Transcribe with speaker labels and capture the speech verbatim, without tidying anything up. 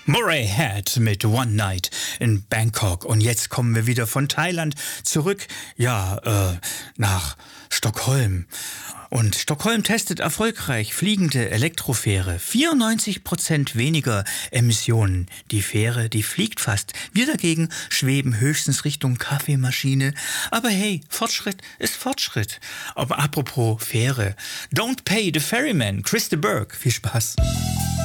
Speaker 1: Murray Head mit One Night in Bangkok. Und jetzt kommen wir wieder von Thailand zurück, ja, äh, nach Stockholm. Und Stockholm testet erfolgreich fliegende Elektrofähre. vierundneunzig Prozent weniger Emissionen. Die Fähre, die fliegt fast. Wir dagegen schweben höchstens Richtung Kaffeemaschine. Aber hey, Fortschritt ist Fortschritt. Aber apropos Fähre. Don't pay the ferryman. Chris de Burgh. Viel Spaß.